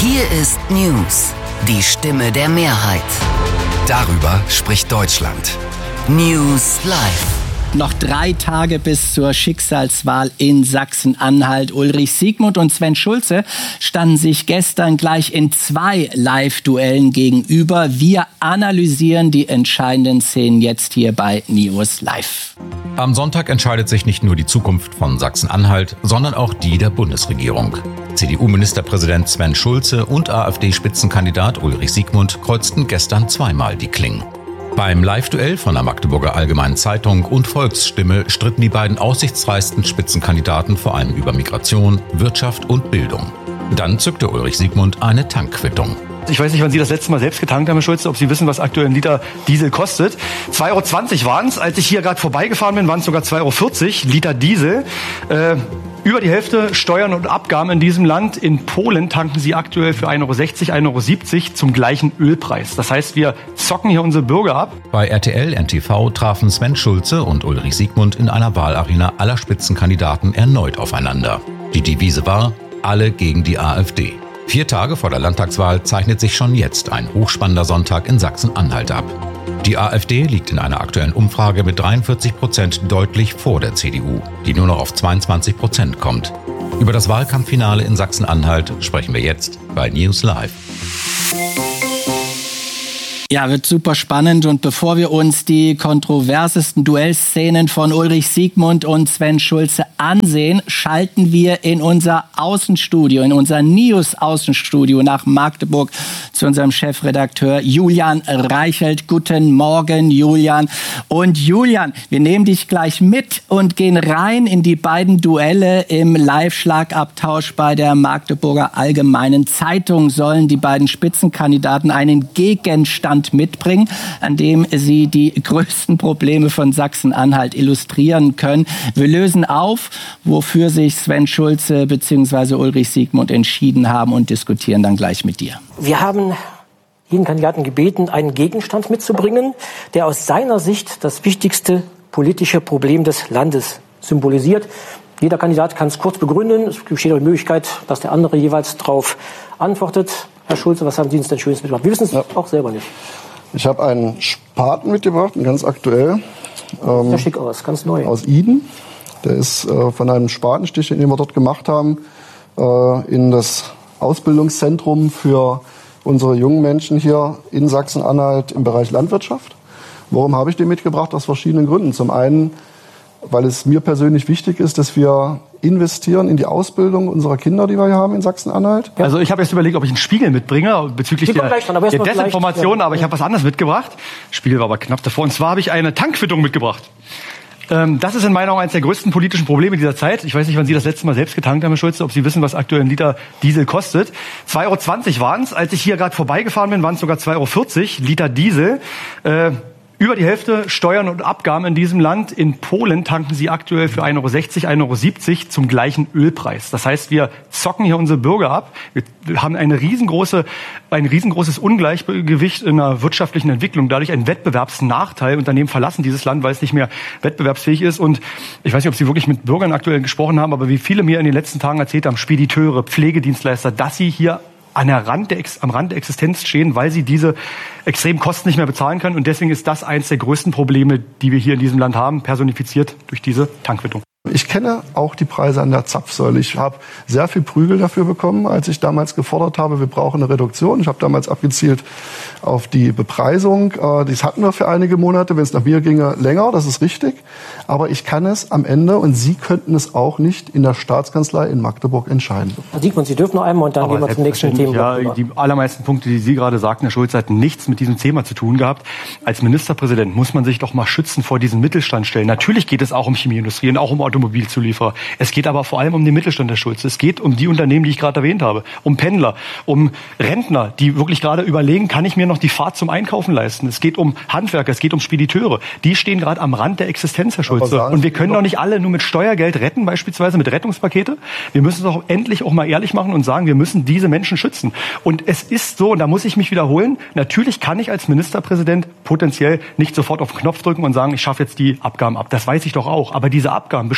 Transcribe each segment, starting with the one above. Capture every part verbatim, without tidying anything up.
Hier ist News, die Stimme der Mehrheit. Darüber spricht Deutschland. News Live. Noch drei Tage bis zur Schicksalswahl in Sachsen-Anhalt. Ulrich Siegmund und Sven Schulze standen sich gestern gleich in zwei Live-Duellen gegenüber. Wir analysieren die entscheidenden Szenen jetzt hier bei News Live. Am Sonntag entscheidet sich nicht nur die Zukunft von Sachsen-Anhalt, sondern auch die der Bundesregierung. C D U-Ministerpräsident Sven Schulze und AfD-Spitzenkandidat Ulrich Siegmund kreuzten gestern zweimal die Klingen. Beim Live-Duell von der Magdeburger Allgemeinen Zeitung und Volksstimme stritten die beiden aussichtsreichsten Spitzenkandidaten vor allem über Migration, Wirtschaft und Bildung. Dann zückte Ulrich Siegmund eine Tankquittung. Ich weiß nicht, wann Sie das letzte Mal selbst getankt haben, Herr Schulze, ob Sie wissen, was aktuell ein Liter Diesel kostet. zwei Euro zwanzig waren es. Als ich hier gerade vorbeigefahren bin, waren es sogar zwei Euro vierzig Liter Diesel. Äh, über die Hälfte Steuern und Abgaben in diesem Land. In Polen tanken Sie aktuell für ein Euro sechzig, ein Euro siebzig zum gleichen Ölpreis. Das heißt, wir zocken hier unsere Bürger ab. Bei R T L N T V trafen Sven Schulze und Ulrich Siegmund in einer Wahlarena aller Spitzenkandidaten erneut aufeinander. Die Devise war: alle gegen die AfD. Vier Tage vor der Landtagswahl zeichnet sich schon jetzt ein hochspannender Sonntag in Sachsen-Anhalt ab. Die AfD liegt in einer aktuellen Umfrage mit dreiundvierzig Prozent deutlich vor der C D U, die nur noch auf zweiundzwanzig Prozent kommt. Über das Wahlkampffinale in Sachsen-Anhalt sprechen wir jetzt bei News Live. Ja, wird super spannend. Und bevor wir uns die kontroversesten Duellszenen von Ulrich Siegmund und Sven Schulze ansehen, schalten wir in unser Außenstudio, in unser News-Außenstudio nach Magdeburg zu unserem Chefredakteur Julian Reichelt. Guten Morgen, Julian. Und Julian, wir nehmen dich gleich mit und gehen rein in die beiden Duelle im Live-Schlagabtausch bei der Magdeburger Allgemeinen Zeitung. Sollen die beiden Spitzenkandidaten einen Gegenstand mitbringen, an dem sie die größten Probleme von Sachsen-Anhalt illustrieren können. Wir lösen auf, wofür sich Sven Schulze bzw. Ulrich Siegmund entschieden haben und diskutieren dann gleich mit dir. Wir haben jeden Kandidaten gebeten, einen Gegenstand mitzubringen, der aus seiner Sicht das wichtigste politische Problem des Landes symbolisiert. Jeder Kandidat kann es kurz begründen. Es besteht auch die Möglichkeit, dass der andere jeweils darauf antwortet. Herr Schulze, was haben Sie uns denn Schönes mitgebracht? Wir wissen es ja auch selber nicht. Ich habe einen Spaten mitgebracht, ganz aktuell. Ähm, Sieht schick aus, ganz neu. Aus Iden. Der ist äh, von einem Spatenstich, den wir dort gemacht haben, äh, in das Ausbildungszentrum für unsere jungen Menschen hier in Sachsen-Anhalt im Bereich Landwirtschaft. Warum habe ich den mitgebracht? Aus verschiedenen Gründen. Zum einen, weil es mir persönlich wichtig ist, dass wir investieren in die Ausbildung unserer Kinder, die wir hier haben in Sachsen-Anhalt. Also ich habe jetzt überlegt, ob ich einen Spiegel mitbringe bezüglich der, dran, aber der Desinformation, ja. aber ich habe was anderes mitgebracht. Spiegel war aber knapp davor. Und zwar habe ich eine Tankquittung mitgebracht. Ähm, das ist in meiner Augen eines der größten politischen Probleme dieser Zeit. Ich weiß nicht, wann Sie das letzte Mal selbst getankt haben, Herr Schulze, ob Sie wissen, was aktuell ein Liter Diesel kostet. zwei Euro zwanzig waren es. Als ich hier gerade vorbeigefahren bin, waren es sogar zwei Euro vierzig Liter Diesel. Äh, Über die Hälfte Steuern und Abgaben in diesem Land. In Polen tanken sie aktuell für ein Euro sechzig, ein Euro siebzig zum gleichen Ölpreis. Das heißt, wir zocken hier unsere Bürger ab. Wir haben eine riesengroße, ein riesengroßes Ungleichgewicht in der wirtschaftlichen Entwicklung. Dadurch ein Wettbewerbsnachteil. Unternehmen verlassen dieses Land, weil es nicht mehr wettbewerbsfähig ist. Und ich weiß nicht, ob Sie wirklich mit Bürgern aktuell gesprochen haben, aber wie viele mir in den letzten Tagen erzählt haben, Spediteure, Pflegedienstleister, dass sie hier an der Rand der, am Rand der Existenz stehen, weil sie diese extremen Kosten nicht mehr bezahlen können. Und deswegen ist das eines der größten Probleme, die wir hier in diesem Land haben, personifiziert durch diese Tankquittung. Ich kenne auch die Preise an der Zapfsäule. Ich habe sehr viel Prügel dafür bekommen, als ich damals gefordert habe, wir brauchen eine Reduktion. Ich habe damals abgezielt auf die Bepreisung. Das hatten wir für einige Monate, wenn es nach mir ginge, länger, das ist richtig. Aber ich kann es am Ende, und Sie könnten es auch nicht, in der Staatskanzlei in Magdeburg entscheiden. Herr Siegmund, Sie dürfen noch einmal und dann Aber gehen wir zum nächsten Thema. Ja, die allermeisten Punkte, die Sie gerade sagten, Herr Schulze, hatten nichts mit diesem Thema zu tun gehabt. Als Ministerpräsident muss man sich doch mal schützen vor diesen Mittelstandstellen. Natürlich geht es auch um Chemieindustrie und auch um Automobilzulieferer. Es geht aber vor allem um den Mittelstand, Herr Schulze. Es geht um die Unternehmen, die ich gerade erwähnt habe. Um Pendler, um Rentner, die wirklich gerade überlegen, kann ich mir noch die Fahrt zum Einkaufen leisten? Es geht um Handwerker, es geht um Spediteure. Die stehen gerade am Rand der Existenz, Herr Schulze. Und wir können doch nicht alle nur mit Steuergeld retten, beispielsweise mit Rettungspakete. Wir müssen es doch endlich auch mal ehrlich machen und sagen, wir müssen diese Menschen schützen. Und es ist so, und da muss ich mich wiederholen, natürlich kann ich als Ministerpräsident potenziell nicht sofort auf den Knopf drücken und sagen, ich schaffe jetzt die Abgaben ab. Das weiß ich doch auch. Aber diese Abgaben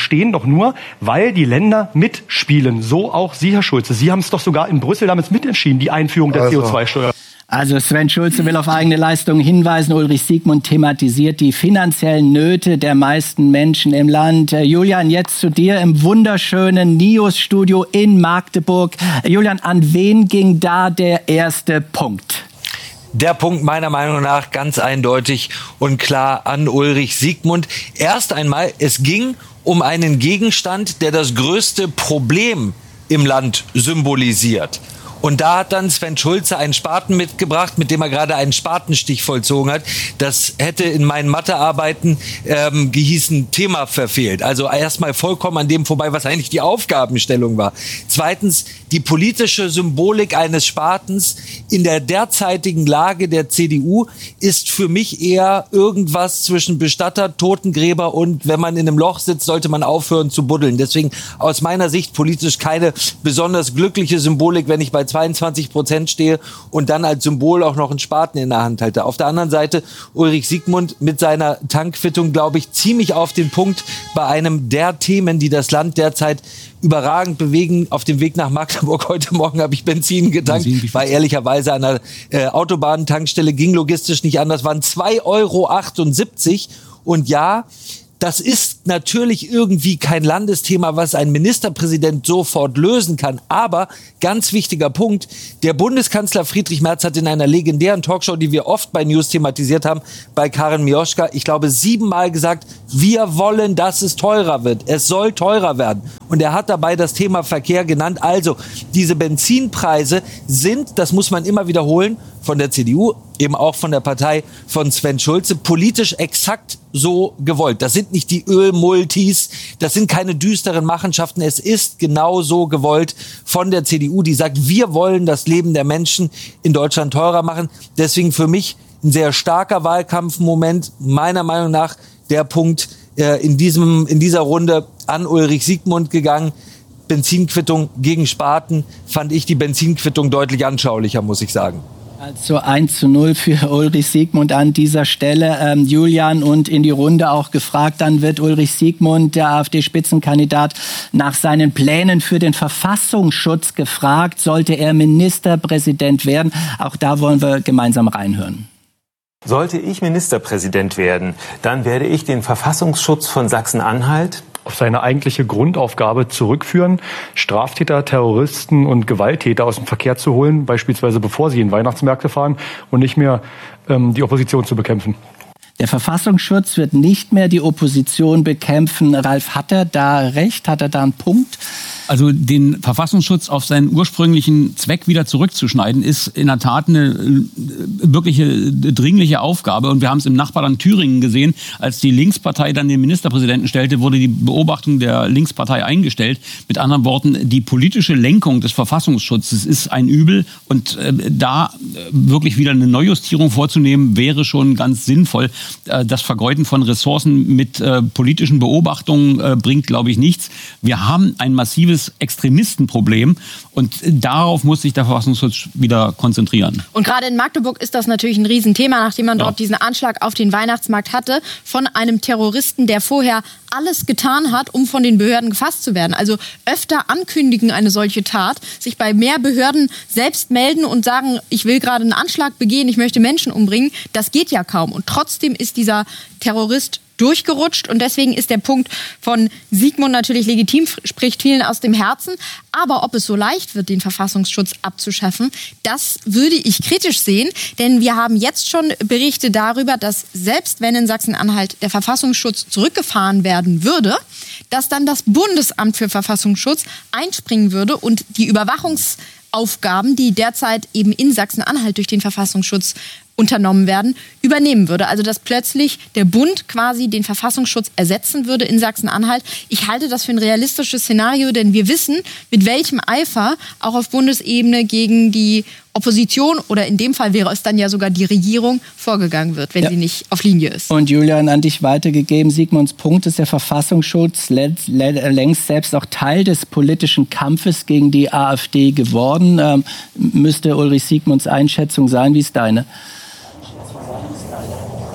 bestehen doch nur, weil die Länder mitspielen. So auch Sie, Herr Schulze. Sie haben es doch sogar in Brüssel damals mitentschieden, die Einführung der Also. C O zwei Steuer. Also Sven Schulze will auf eigene Leistungen hinweisen. Ulrich Siegmund thematisiert die finanziellen Nöte der meisten Menschen im Land. Äh, Julian, jetzt zu dir im wunderschönen Nios-Studio in Magdeburg. Äh, Julian, an wen ging da der erste Punkt? Der Punkt meiner Meinung nach ganz eindeutig und klar an Ulrich Siegmund. Erst einmal, es ging um einen Gegenstand, der das größte Problem im Land symbolisiert. Und da hat dann Sven Schulze einen Spaten mitgebracht, mit dem er gerade einen Spatenstich vollzogen hat. Das hätte in meinen Mathearbeiten ähm, gehießen Thema verfehlt. Also erstmal vollkommen an dem vorbei, was eigentlich die Aufgabenstellung war. Zweitens, die politische Symbolik eines Spatens in der derzeitigen Lage der C D U ist für mich eher irgendwas zwischen Bestatter, Totengräber und wenn man in einem Loch sitzt, sollte man aufhören zu buddeln. Deswegen aus meiner Sicht politisch keine besonders glückliche Symbolik, wenn ich bei zweiundzwanzig Prozent stehe und dann als Symbol auch noch einen Spaten in der Hand halte. Auf der anderen Seite Ulrich Siegmund mit seiner Tankquittung, glaube ich, ziemlich auf den Punkt bei einem der Themen, die das Land derzeit überragend bewegen. Auf dem Weg nach Magdeburg heute Morgen habe ich Benzin getankt, war ehrlicherweise an der äh, Autobahntankstelle, ging logistisch nicht anders, waren zwei Euro achtundsiebzig. Und ja, das ist natürlich irgendwie kein Landesthema, was ein Ministerpräsident sofort lösen kann. Aber ganz wichtiger Punkt, der Bundeskanzler Friedrich Merz hat in einer legendären Talkshow, die wir oft bei News thematisiert haben, bei Karin Mioschka, ich glaube siebenmal gesagt, wir wollen, dass es teurer wird. Es soll teurer werden. Und er hat dabei das Thema Verkehr genannt. Also diese Benzinpreise sind, das muss man immer wiederholen, von der C D U, eben auch von der Partei von Sven Schulze, politisch exakt so gewollt. Das sind nicht die Ölmultis, das sind keine düsteren Machenschaften. Es ist genau so gewollt von der C D U, die sagt, wir wollen das Leben der Menschen in Deutschland teurer machen. Deswegen für mich ein sehr starker Wahlkampfmoment, meiner Meinung nach der Punkt äh, in diesem in dieser Runde an Ulrich Siegmund gegangen. Benzinquittung gegen Spaten, fand ich die Benzinquittung deutlich anschaulicher, muss ich sagen. Also eins zu null für Ulrich Siegmund an dieser Stelle. Ähm, Julian, und in die Runde auch gefragt, dann wird Ulrich Siegmund, der AfD-Spitzenkandidat, nach seinen Plänen für den Verfassungsschutz gefragt. Sollte er Ministerpräsident werden? Auch da wollen wir gemeinsam reinhören. Sollte ich Ministerpräsident werden, dann werde ich den Verfassungsschutz von Sachsen-Anhalt auf seine eigentliche Grundaufgabe zurückführen, Straftäter, Terroristen und Gewalttäter aus dem Verkehr zu holen, beispielsweise bevor sie in Weihnachtsmärkte fahren, und nicht mehr ähm, die Opposition zu bekämpfen. Der Verfassungsschutz wird nicht mehr die Opposition bekämpfen. Ralf, hat er da recht? Hat er da einen Punkt? Also den Verfassungsschutz auf seinen ursprünglichen Zweck wieder zurückzuschneiden, ist in der Tat eine wirkliche dringliche Aufgabe. Und wir haben es im Nachbarland Thüringen gesehen, als die Linkspartei dann den Ministerpräsidenten stellte, wurde die Beobachtung der Linkspartei eingestellt. Mit anderen Worten, die politische Lenkung des Verfassungsschutzes ist ein Übel. Und äh, da wirklich wieder eine Neujustierung vorzunehmen, wäre schon ganz sinnvoll. Äh, das Vergeuden von Ressourcen mit äh, politischen Beobachtungen äh, bringt, glaube ich, nichts. Wir haben ein massives Extremistenproblem und darauf muss sich der Verfassungsschutz wieder konzentrieren. Und gerade in Magdeburg ist das natürlich ein Riesenthema, nachdem man ja. dort diesen Anschlag auf den Weihnachtsmarkt hatte von einem Terroristen, der vorher alles getan hat, um von den Behörden gefasst zu werden. Also öfter ankündigen eine solche Tat, sich bei mehr Behörden selbst melden und sagen, ich will gerade einen Anschlag begehen, ich möchte Menschen umbringen. Das geht ja kaum. Und trotzdem ist dieser Terrorist durchgerutscht und deswegen ist der Punkt von Siegmund natürlich legitim, spricht vielen aus dem Herzen. Aber ob es so leicht wird, den Verfassungsschutz abzuschaffen, das würde ich kritisch sehen, denn wir haben jetzt schon Berichte darüber, dass selbst wenn in Sachsen-Anhalt der Verfassungsschutz zurückgefahren werden würde, dass dann das Bundesamt für Verfassungsschutz einspringen würde und die Überwachungsaufgaben, die derzeit eben in Sachsen-Anhalt durch den Verfassungsschutz unternommen werden, übernehmen würde. Also dass plötzlich der Bund quasi den Verfassungsschutz ersetzen würde in Sachsen-Anhalt. Ich halte das für ein realistisches Szenario, denn wir wissen, mit welchem Eifer auch auf Bundesebene gegen die Opposition oder in dem Fall wäre es dann ja sogar die Regierung vorgegangen wird, wenn ja. sie nicht auf Linie ist. Und Julian, an dich weitergegeben. Siegmunds Punkt ist, der Verfassungsschutz längst selbst auch Teil des politischen Kampfes gegen die AfD geworden. Ähm, müsste Ulrich Siegmunds Einschätzung sein. Wie ist deine?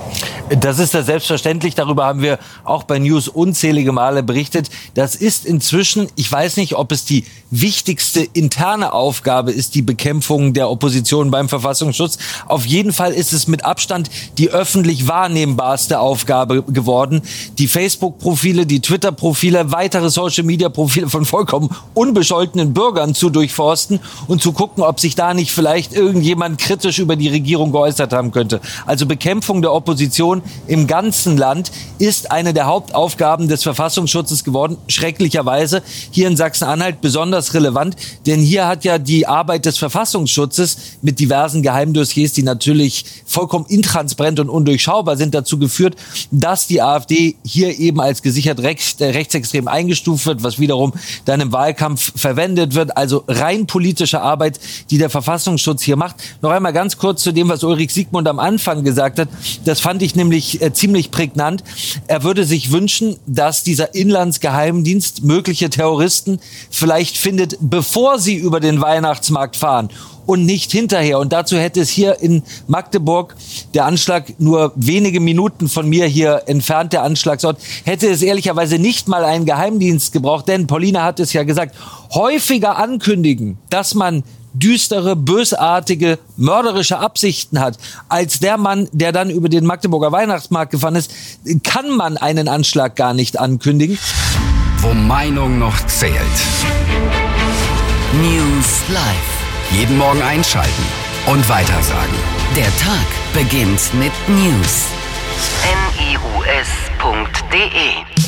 Das ist ja selbstverständlich. Darüber haben wir auch bei News unzählige Male berichtet. Das ist inzwischen, ich weiß nicht, ob es die wichtigste interne Aufgabe ist, die Bekämpfung der Opposition beim Verfassungsschutz. Auf jeden Fall ist es mit Abstand die öffentlich wahrnehmbarste Aufgabe geworden. Die Facebook-Profile, die Twitter-Profile, weitere Social-Media-Profile von vollkommen unbescholtenen Bürgern zu durchforsten und zu gucken, ob sich da nicht vielleicht irgendjemand kritisch über die Regierung geäußert haben könnte. Also Bekämpfung der Opposition im ganzen Land ist eine der Hauptaufgaben des Verfassungsschutzes geworden. Schrecklicherweise hier in Sachsen-Anhalt besonders relevant, denn hier hat ja die Arbeit des Verfassungsschutzes mit diversen Geheimdossiers, die natürlich vollkommen intransparent und undurchschaubar sind, dazu geführt, dass die AfD hier eben als gesichert rechts, äh, rechtsextrem eingestuft wird, was wiederum dann im Wahlkampf verwendet wird. Also rein politische Arbeit, die der Verfassungsschutz hier macht. Noch einmal ganz kurz zu dem, was Ulrich Siegmund am Anfang gesagt hat. Das fand ich nämlich äh, ziemlich prägnant. Er würde sich wünschen, dass dieser Inlandsgeheimdienst mögliche Terroristen vielleicht findet, bevor sie über den Weihnachtsmarkt fahren und nicht hinterher. Und dazu hätte es hier in Magdeburg, der Anschlag nur wenige Minuten von mir hier entfernt, der Anschlagsort, hätte es ehrlicherweise nicht mal einen Geheimdienst gebraucht, denn Paulina hat es ja gesagt, häufiger ankündigen, dass man düstere, bösartige, mörderische Absichten hat, als der Mann, der dann über den Magdeburger Weihnachtsmarkt gefahren ist, kann man einen Anschlag gar nicht ankündigen. Wo Meinung noch zählt. News Live. Jeden Morgen einschalten und weitersagen. Der Tag beginnt mit News. N I U S punkt D E